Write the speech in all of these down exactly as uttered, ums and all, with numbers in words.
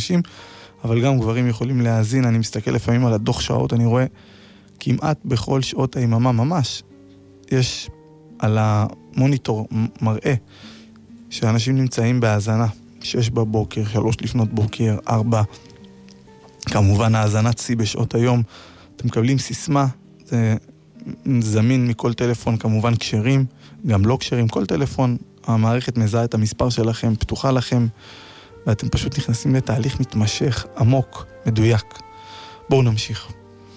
נשים, אבל גם גברים יכולים להאזין. אני מסתכל לפעמים על הדוח שעות, אני רואה כמעט בכל שעות היממה ממש. יש על המוניטור מראה שאנשים נמצאים בהאזנה, שש בבוקר, שלוש לפנות בוקר, ארבע, כמובן האזנת שיא בשעות היום. אתם מקבלים סיסמה, זה זמין מכל טלפון, כמובן קשרים, גם לא קשרים, כל טלפון, המערכת מזהה את המספר שלכם, פתוחה לכם, ואתם פשוט נכנסים לתהליך מתמשך, עמוק, מדויק. בואו נמשיך.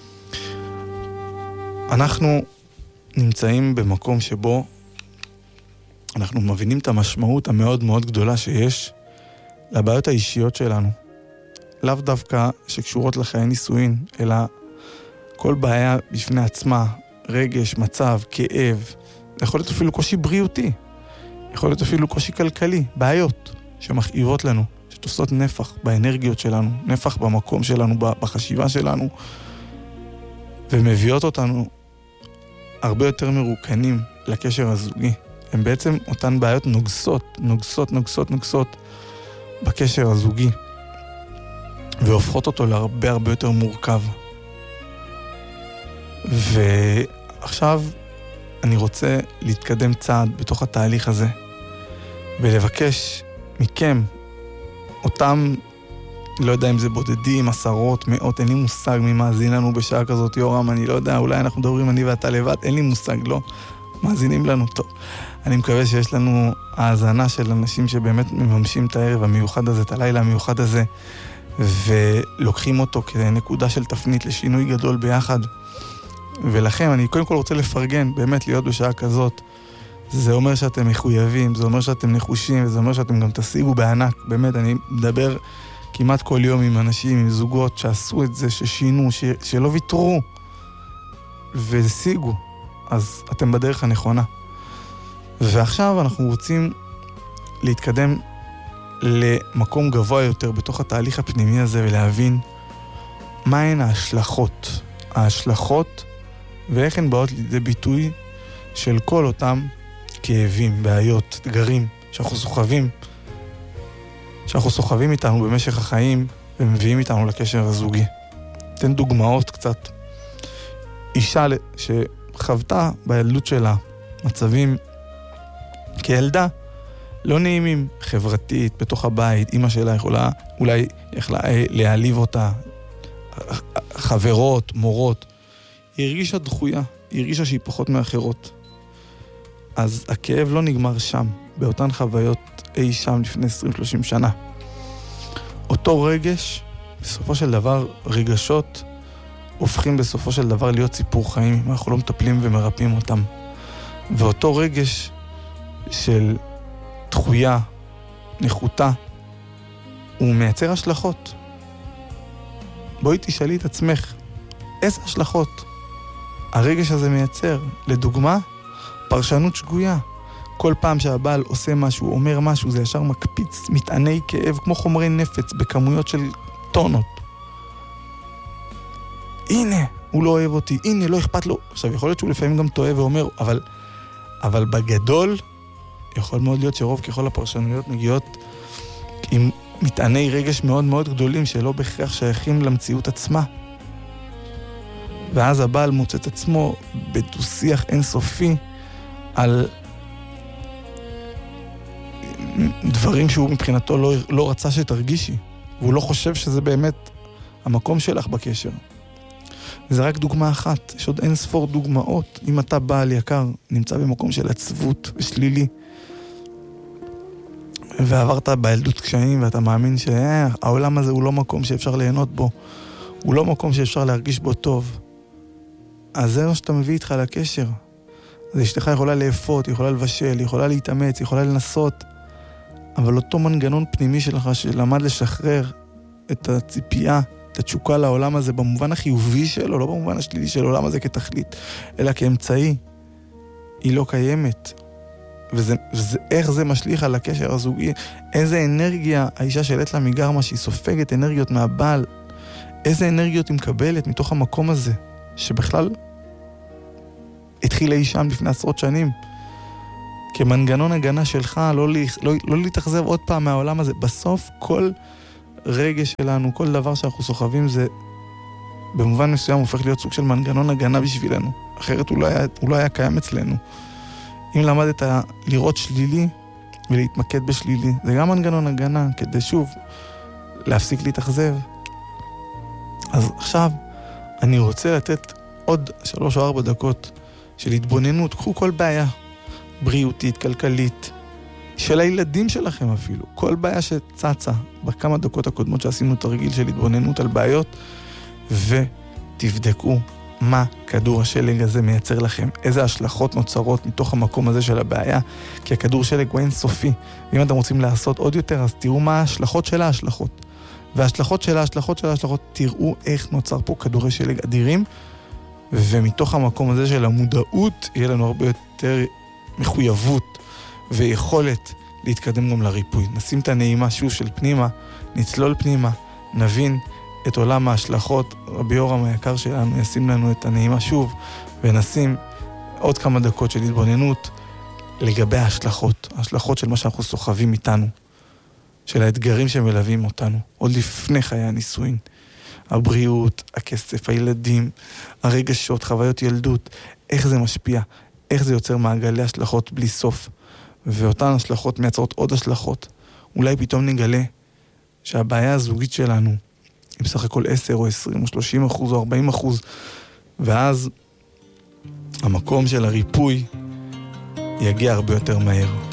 אנחנו נמצאים במקום שבו אנחנו מבינים את המשמעות המאוד מאוד גדולה שיש לבעיות האישיות שלנו. לאו דווקא שקשורות לחיי נישואין, אלא כל בעיה בפני עצמה, רגש, מצב, כאב, יכול להיות אפילו קושי בריאותי, יכול להיות אפילו קושי כלכלי, בעיות שמכאיבות לנו, שתופסות נפח באנרגיות שלנו, נפח במקום שלנו, בחשיבה שלנו, ומביאות אותנו הרבה יותר מרוקנים לקשר הזוגי. הם בעצם אותן בעיות נוגסות, נוגסות, נוגסות, נוגסות בקשר הזוגי, והופכות אותו להרבה הרבה יותר מורכב. ועכשיו אני רוצה להתקדם צעד בתוך התהליך הזה, ולבקש מכם, אותם, לא יודע אם זה בודדים, עשרות, מאות, אין לי מושג מי מאזין לנו בשעה כזאת, יורם, אני לא יודע, אולי אנחנו מדברים אני ואתה לבד, אין לי מושג, לא, מאזינים לנו, טוב. אני מקווה שיש לנו האזנה של אנשים שבאמת מממשים את הערב המיוחד הזה, את הלילה המיוחד הזה, ולוקחים אותו כנקודה של תפנית לשינוי גדול ביחד. ולכם, אני קודם כל רוצה לפרגן, באמת להיות בשעה כזאת. זה אומר שאתם מחויבים, זה אומר שאתם נחושים, וזה אומר שאתם גם תשיגו בענק. באמת, אני מדבר כמעט כל יום עם אנשים, עם זוגות שעשו את זה, ששינו, ש... שלא ויתרו, והשיגו. אז אתם בדרך הנכונה. ועכשיו אנחנו רוצים להתקדם למקום גבוה יותר בתוך התהליך הפנימי הזה, ולהבין מהן ההשלכות. ההשלכות ואיך הן באות לידי ביטוי של כל אותם כאבים, בעיות, אתגרים שאנחנו סוחבים, שאנחנו סוחבים איתנו במשך החיים ומביאים איתנו לקשר הזוגי. אתן דוגמאות קצת. אישה שחוותה בילדות שלה מצבים כילדה לא נעימים, חברתית, בתוך הבית, אמא שלה יכולה, אולי יכלה להעליב אותה, חברות, מורות, היא הרגישה דחויה, היא הרגישה שהיא פחות מאחרות. אז הכאב לא נגמר שם, באותן חוויות אי שם לפני עשרים שלושים שנה. אותו רגש, בסופו של דבר, רגשות הופכים בסופו של דבר להיות סיפור חיים, אם אנחנו לא מטפלים ומרפאים אותם. ואותו רגש של דחויה, נחותה, הוא מייצר השלכות. בואי תשאלי את עצמך, איזה השלכות הרגש הזה מייצר? לדוגמה, פרשנות שגויה. כל פעם שהבעל עושה משהו, אומר משהו, זה ישר מקפיץ מטעני כאב כמו חומרי נפץ בכמויות של טונות. הנה, הוא לא אוהב אותי, הנה, לא אכפת לו. עכשיו, יכול להיות שהוא לפעמים גם טועה ואומר, אבל, אבל בגדול, יכול מאוד להיות שרוב ככל הפרשנויות מגיעות עם מטעני רגש מאוד מאוד גדולים שלא בהכרח שייכים למציאות עצמה. ואז הבעל מוצא את עצמו בדו-שיח אינסופי על דברים שהוא מבחינתו לא, לא רצה שתרגישי, והוא לא חושב שזה באמת המקום שלך בקשר. זה רק דוגמה אחת, יש עוד אין ספור דוגמאות. אם אתה בעל יקר, נמצא במקום של עצבות ושלילי, ועברת בילדות קשיים, ואתה מאמין שהעולם הזה הוא לא מקום שאפשר ליהנות בו, הוא לא מקום שאפשר להרגיש בו טוב, אז זה מה שאתה מביא איתך לקשר. אז אשתך יכולה לאפות, היא יכולה לבשל, היא יכולה להתאמץ, היא יכולה לנסות, אבל אותו מנגנון פנימי שלך שלמד לשחרר את הציפייה, את התשוקה לעולם הזה במובן החיובי שלו, לא במובן השלילי של העולם הזה כתכלית, אלא כאמצעי, היא לא קיימת. וזה, וזה, איך זה משליך על הקשר הזוגי, איזה אנרגיה האישה שלט לה מגרמה, שהיא סופגת אנרגיות מהבעל, איזה אנרגיות היא מקבלת מתוך המקום הזה, שבכלל התחילה אי שם לפני עשרות שנים, כמנגנון הגנה שלך, לא, לא, לא להתאכזב עוד פעם מהעולם הזה. בסוף כל רגש שלנו, כל דבר שאנחנו סוחבים זה במובן מסוים הופך להיות סוג של מנגנון הגנה בשבילנו. אחרת הוא לא היה, הוא לא היה קיים אצלנו. אם למדת לראות שלילי ולהתמקד בשלילי, זה גם מנגנון הגנה, כדי שוב להפסיק להתאכזב. אז עכשיו אני רוצה לתת עוד שלוש או ארבע דקות של התבוננות. קחו כל בעיה, בריאותית, כלכלית, של הילדים שלכם אפילו. כל בעיה שצצה בכמה דקות הקודמות שעשינו את הרגיל של התבוננות על בעיות, ותבדקו מה כדור השלג הזה מייצר לכם, איזה השלכות נוצרות מתוך המקום הזה של הבעיה, כי הכדור שלג הוא אינסופי, ואם אתם רוצים לעשות עוד יותר, אז תראו מה ההשלכות של ההשלכות, וההשלכות של ההשלכות של ההשלכות, תראו איך נוצר פה כדורי שלג אדירים, ומתוך המקום הזה של המודעות, יהיה לנו הרבה יותר מחויבות ויכולת להתקדם גם לריפוי. נשים את הנעימה שוב של פנימה, נצלול פנימה, נבין את עולם ההשלכות. רבי יורם היקר שלנו ישים לנו את הנעימה שוב, ונשים עוד כמה דקות של התבוננות לגבי ההשלכות, ההשלכות של מה שאנחנו סוחבים איתנו, של האתגרים שמלווים אותנו, עוד לפני חיי הנישואין. הבריאות, הכסף, הילדים, הרגשות, חוויות ילדות, איך זה משפיע, איך זה יוצר מעגלי השלכות בלי סוף, ואותן השלכות מייצרות עוד השלכות. אולי פתאום נגלה שהבעיה הזוגית שלנו היא בסך הכל עשר או עשרים או שלושים אחוז או ארבעים אחוז, ואז המקום של הריפוי יגיע הרבה יותר מהר.